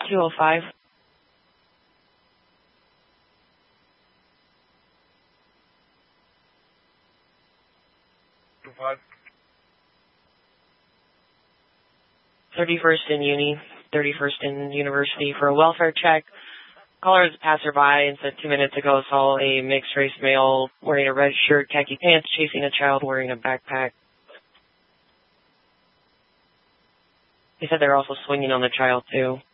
205. Five. 31st in Uni, 31st in University for a welfare check. Caller is a passerby and said 2 minutes ago saw a mixed-race male wearing a red shirt, khaki pants, chasing a child wearing a backpack. He said they're also swinging on the child, too.